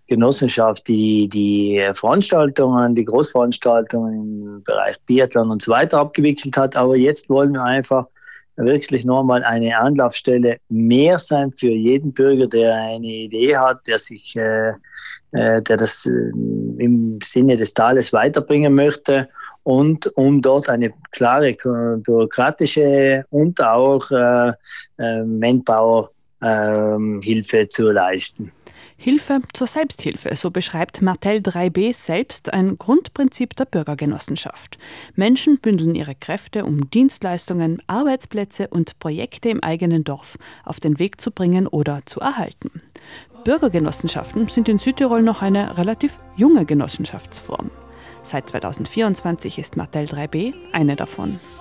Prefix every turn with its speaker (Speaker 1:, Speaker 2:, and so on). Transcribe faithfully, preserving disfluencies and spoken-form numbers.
Speaker 1: Genossenschaft die, die Veranstaltungen, die Großveranstaltungen im Bereich Biathlon und so weiter abgewickelt hat. Aber jetzt wollen wir einfach wirklich nochmal eine Anlaufstelle mehr sein für jeden Bürger, der eine Idee hat, der sich, äh, äh, der das äh, im Sinne des Tales weiterbringen möchte, und um dort eine klare bürokratische und auch äh, äh, Manpower-Hilfe äh, zu leisten.
Speaker 2: Hilfe zur Selbsthilfe, so beschreibt Martel drei b selbst ein Grundprinzip der Bürgergenossenschaft. Menschen bündeln ihre Kräfte, um Dienstleistungen, Arbeitsplätze und Projekte im eigenen Dorf auf den Weg zu bringen oder zu erhalten. Bürgergenossenschaften sind in Südtirol noch eine relativ junge Genossenschaftsform. Seit zweitausendvierundzwanzig ist Martel drei b eine davon.